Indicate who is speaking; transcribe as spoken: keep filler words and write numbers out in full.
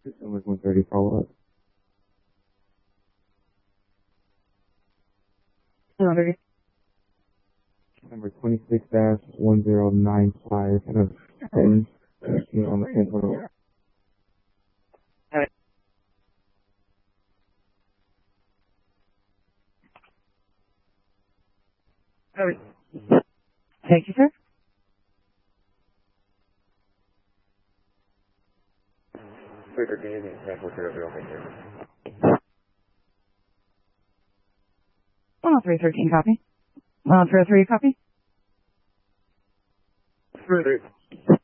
Speaker 1: December one thirty follow-up.
Speaker 2: Number
Speaker 1: Number twenty-six dash one zero nine five of ten on the internal.
Speaker 2: Thank you, sir. one oh three thirteen copy. one oh three oh three copy.
Speaker 1: Further.